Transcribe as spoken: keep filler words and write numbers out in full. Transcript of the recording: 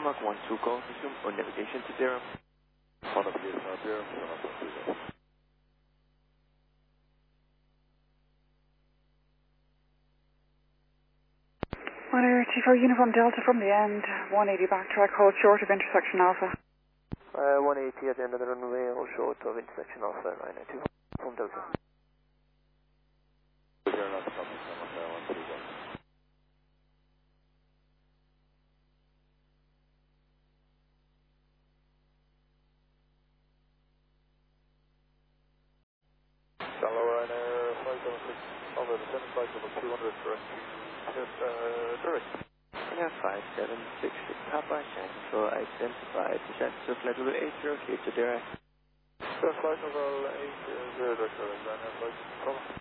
Denmark one two call, resume on navigation to zero. On navigation to zero, seven one two zero. one air T four Uniform Delta from the end, one eighty backtrack, hold short of intersection Alpha. Uh, one eighty at the end of the runway, hold short of intersection Alpha, nine nine two from Delta. Zero not to copy, seven one two zero. Shallow Ryanair five seven six, over the seven flight level two hundred, direct to uh, direct. Ryanair five seven six six Papa, channel for identified, descent to flight level eight zero, clear to direct. Seven flight level eight zero, direct, Ryanair flight, cover.